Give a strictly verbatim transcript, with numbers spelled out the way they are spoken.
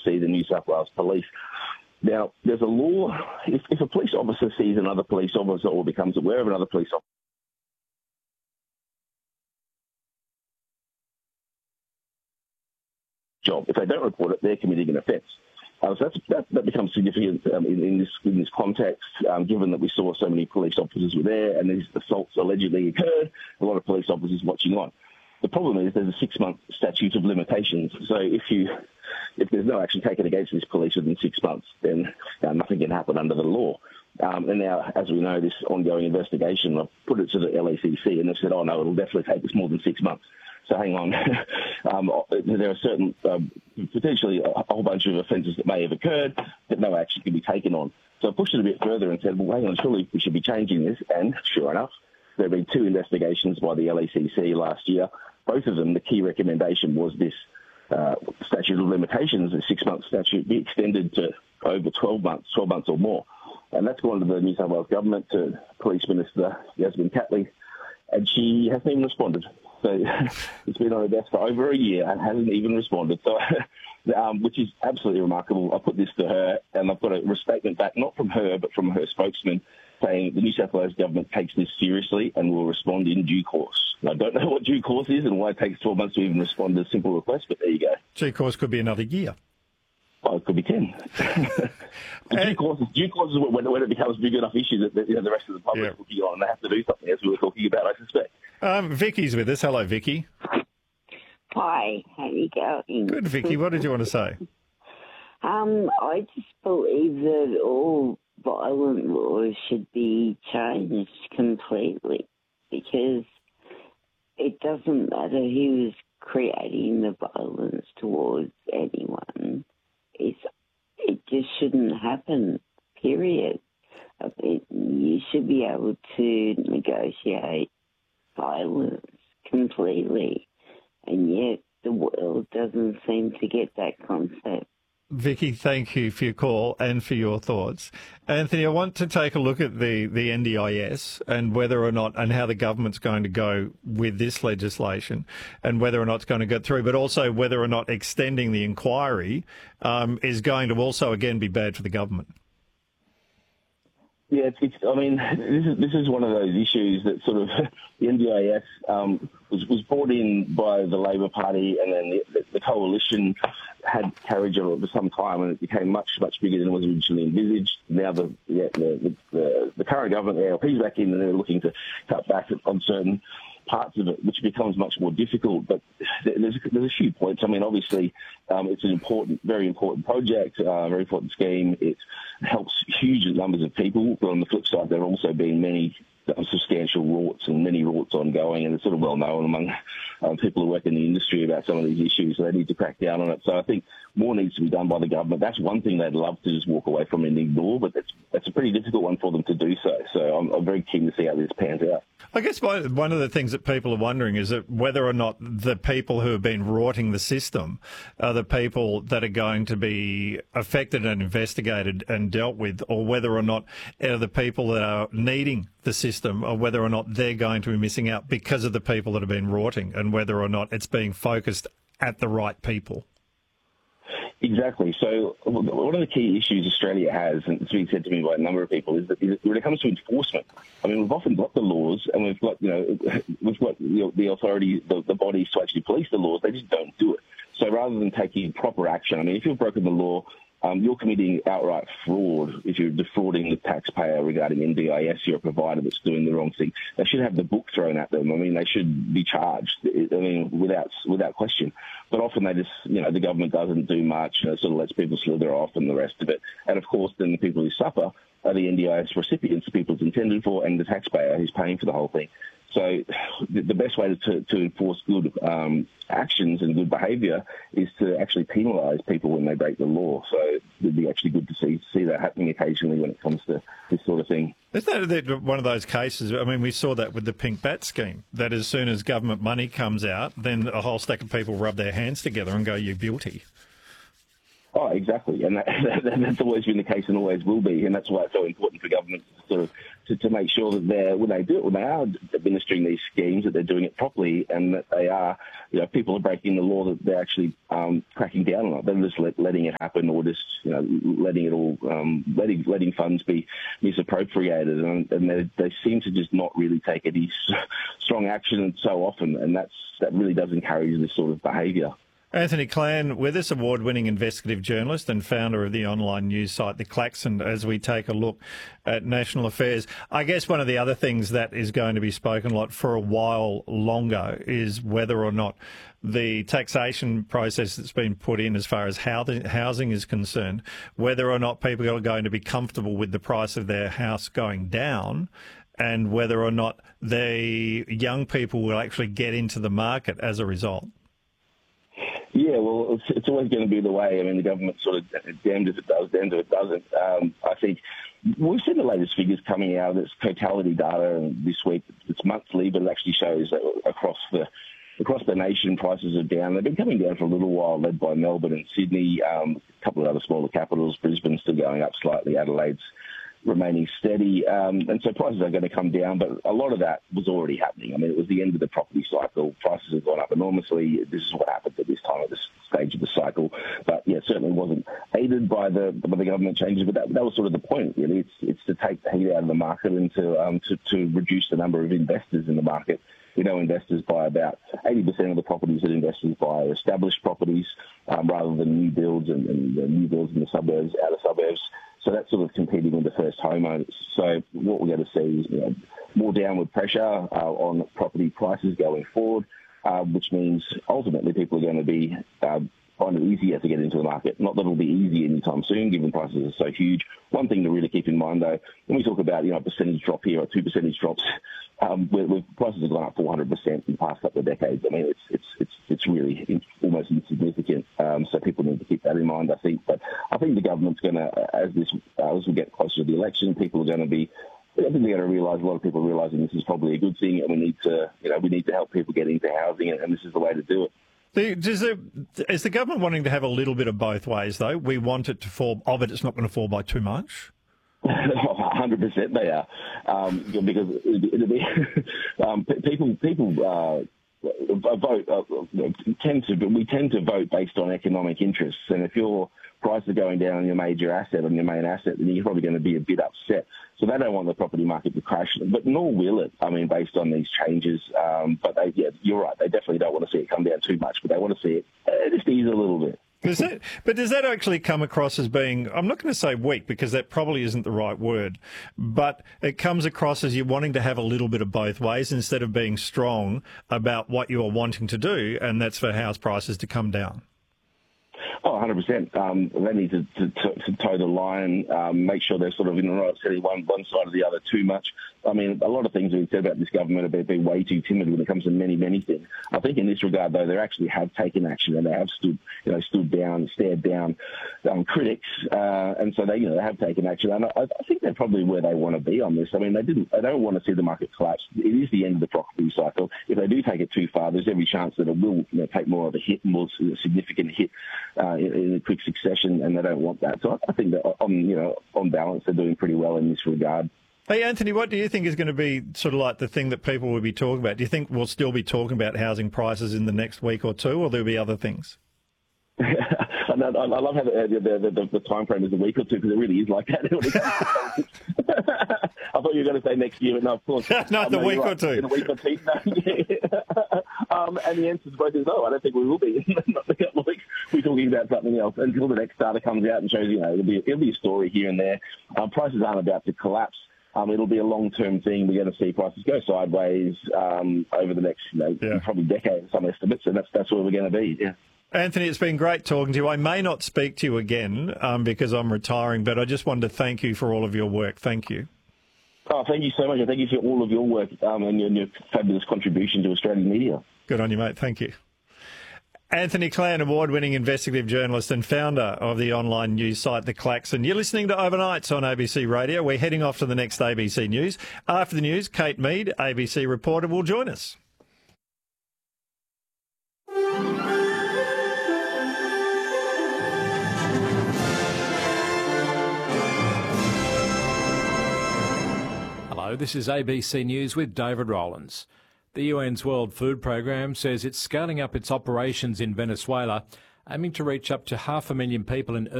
oversee the New South Wales Police. Now, there's a law, if, if a police officer sees another police officer or becomes aware of another police officer, job. If they don't report it, they're committing an offence. Uh, so that's, that, that becomes significant um, in, in, this, in this context, um, given that we saw so many police officers were there and these assaults allegedly occurred, a lot of police officers watching on. The problem is there's a six-month statute of limitations. So if you if there's no action taken against this police within six months, then uh, nothing can happen under the law. Um, and now, as we know, this ongoing investigation, I've put it to the L A C C and they've said, oh, no, it'll definitely take us more than six months. So hang on. um, there are certain, um, potentially a whole bunch of offences that may have occurred that no action can be taken on. So I pushed it a bit further and said, well, hang on, surely we should be changing this. And sure enough, there have been two investigations by the L A C C last year. Both of them, the key recommendation was this uh, statute of limitations, the six-month statute, be extended to over twelve months, twelve months or more. And that's gone to the New South Wales government, to Police Minister Yasmin Catley, and she hasn't even responded. So it's been on her desk for over a year and hasn't even responded. So, um, which is absolutely remarkable. I put this to her, and I've got a statement back, not from her, but from her spokesman, saying the New South Wales government takes this seriously and will respond in due course. I don't know what due course is and why it takes twelve months to even respond to a simple request, but there you go. Due course could be another year. Oh, it could be ten. due course is due course is when, when it becomes a big enough issue that the, you know, the rest of the public yeah. will be on and they have to do something, as we were talking about, I suspect. Um, Vicky's with us. Hello, Vicky. Hi, how you going? Good, Vicky. What did you want to say? Um, I just believe that all violent laws should be changed completely, because it doesn't matter who is creating the violence towards anyone. It's, it just shouldn't happen, period. I mean, you should be able to negotiate violence completely, and yet the world doesn't seem to get that concept. Vicky, thank you for your call and for your thoughts. Anthony, I want to take a look at the, the N D I S and whether or not, and how the government's going to go with this legislation and whether or not it's going to go through, but also whether or not extending the inquiry um, is going to also, again, be bad for the government. Yeah, it's, it's, I mean, this is this is one of those issues that sort of the N D I S um, was was brought in by the Labor Party, and then the, the coalition had carriage on it for some time, and it became much much bigger than it was originally envisaged. Now the yeah, the, the the current government, the A L P's back in, and they're looking to cut back on certain parts of it, which becomes much more difficult. But there's there's a few points. I mean, obviously, um, it's an important, very important project, uh, very important scheme. It helps huge numbers of people, but on the flip side, there have also been many um, substantial rorts and many rorts ongoing, and it's sort of well known among um, people who work in the industry about some of these issues, so they need to crack down on it. So I think more needs to be done by the government. That's one thing they'd love to just walk away from and ignore, but that's, that's a pretty difficult one for them to do so. So I'm, I'm very keen to see how this pans out. I guess one of the things that people are wondering is that whether or not the people who have been rorting the system are the people that are going to be affected and investigated and dealt with, or whether or not are the people that are needing the system, or whether or not they're going to be missing out because of the people that have been rorting, and whether or not it's being focused at the right people. Exactly. So one of the key issues Australia has, and it's been said to me by a number of people, is that when it comes to enforcement, I mean, we've often got the laws, and we've got, you know, we've got the authority, the, the bodies to actually police the laws. They just don't do it. So rather than taking proper action, I mean, if you've broken the law, um, you're committing outright fraud if you're defrauding the taxpayer regarding N D I S. You're a provider that's doing the wrong thing. They should have the book thrown at them. I mean, they should be charged. I mean, without without question. But often they just, you know, the government doesn't do much. You know, sort of lets people slither off and the rest of it. And of course, then the people who suffer are the N D I S recipients, the people it's intended for, and the taxpayer who's paying for the whole thing. So the best way to, to enforce good um, actions and good behaviour is to actually penalise people when they break the law. So it'd be actually good to see see that happening occasionally when it comes to this sort of thing. Isn't that one of those cases? I mean, we saw that with the Pink Bat scheme, that as soon as government money comes out, then a whole stack of people rub their hands together and go, you're guilty. Oh, exactly, and that, that, that's always been the case and always will be, and that's why it's so important for governments to sort of to, to make sure that they're when they do it, when they are administering these schemes, that they're doing it properly, and that they are, you know, people are breaking the law, that they're actually um, cracking down on it. They're just let, letting it happen, or just you know letting it all um, letting letting funds be misappropriated, and, and they, they seem to just not really take any strong action so often, and that's that really does encourage this sort of behaviour. Anthony Clan with us, award-winning investigative journalist and founder of the online news site The Klaxon, as we take a look at national affairs. I guess one of the other things that is going to be spoken a lot for a while longer is whether or not the taxation process that's been put in as far as housing is concerned, whether or not people are going to be comfortable with the price of their house going down, and whether or not the young people will actually get into the market as a result. Yeah, well, it's, it's always going to be the way. I mean, the government's sort of damned if it does, damned if it doesn't. Um, I think we've seen the latest figures coming out. It's totality data this week. It's monthly, but it actually shows that across the across the nation, prices are down. They've been coming down for a little while, led by Melbourne and Sydney. Um, a couple of other smaller capitals. Brisbane's still going up slightly. Adelaide's remaining steady, um, and so prices are going to come down, but a lot of that was already happening. I mean, it was the end of the property cycle. Prices have gone up enormously. This is what happened at this time, at this stage of the cycle. But yeah, it certainly wasn't aided by the by the government changes, but that, that was sort of the point, really. It's it's to take the heat out of the market and to um, to, to reduce the number of investors in the market. We know investors buy about eighty percent of the properties that investors buy are established properties, um, rather than new builds and, and uh, new builds in the suburbs, outer suburbs. So that's sort of competing with the first homeowners. So what we're going to see is you know, more downward pressure uh, on property prices going forward, uh, which means ultimately people are going to be uh, find it easier to get into the market. Not that it'll be easy anytime soon, given prices are so huge. One thing to really keep in mind, though, when we talk about you know a percentage drop here or two percentage drops, um, where, where prices have gone up four hundred percent in the past couple of decades. I mean, it's it's it's it's really almost insignificant. Um, so people need to keep that in mind, I think. But I think the government's going to, as this uh, as we get closer to the election, people are going to be. I think they're going to realise, a lot of people are realising this is probably a good thing, and we need to, you know, we need to help people get into housing, and, and this is the way to do it. The, does the, is the government wanting to have a little bit of both ways, though? We want it to fall, oh, but it's not going to fall by too much? one hundred percent they are, um, because it'll be, um, people people uh, vote uh, tend to we tend to vote based on economic interests, and if your price is going down on your major asset, on your main asset, then you're probably going to be a bit upset. So they don't want the property market to crash, but nor will it. I mean, based on these changes, um, but they, yeah, you're right. They definitely don't want to see it come down too much, but they want to see it uh, just ease a little bit. Does that, but does that actually come across as being, I'm not going to say weak because that probably isn't the right word, but it comes across as you wanting to have a little bit of both ways instead of being strong about what you are wanting to do, and that's for house prices to come down? Oh, one hundred percent. Um, they need to, to, to toe the line, um, make sure they're sort of in the right setting, one, one side or the other too much. I mean, a lot of things we've said about this government have been way too timid when it comes to many, many things. I think in this regard, though, they actually have taken action and they have stood, you know, stood down, stared down um, critics, uh, and so they, you know, they have taken action. And I, I think they're probably where they want to be on this. I mean, they didn't, they don't want to see the market collapse. It is the end of the property cycle. If they do take it too far, there's every chance that it will, you know, take more of a hit, more significant hit uh, in, in a quick succession, and they don't want that. So I think that on, you know, on balance, they're doing pretty well in this regard. Hey, Anthony, what do you think is going to be sort of like the thing that people will be talking about? Do you think we'll still be talking about housing prices in the next week or two, or there'll be other things? I love how the, the, the, the time frame is a week or two, because it really is like that. I thought you were going to say next year, but no, of course. no, the no, week right. or two. In a week or two. No, yeah. um, and the answer to both is no, I don't think we will be. Not a couple of weeks. We're talking about something else until the next data comes out and shows, you know, it'll be, it'll be a story here and there. Um, prices aren't about to collapse. Um, it'll be a long-term thing. We're going to see prices go sideways um, over the next, you know, yeah. probably decade, some estimates, and that's that's where we're going to be. Yeah. Anthony, it's been great talking to you. I may not speak to you again um, because I'm retiring, but I just wanted to thank you for all of your work. Thank you. Oh, thank you so much, and thank you for all of your work um, and, your, and your fabulous contribution to Australian media. Good on you, mate. Thank you. Anthony Clan, award-winning investigative journalist and founder of the online news site The Klaxon. You're listening to Overnights on A B C Radio. We're heading off to the next A B C News. After the news, Kate Mead, A B C reporter, will join us. Hello, this is A B C News with David Rowlands. The U N's World Food Programme says it's scaling up its operations in Venezuela, aiming to reach up to half a million people in